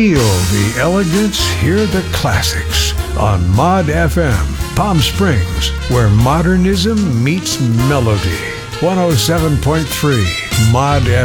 Feel the elegance, hear the classics on Mod FM, Palm Springs, where modernism meets melody. 107.3 Mod FM.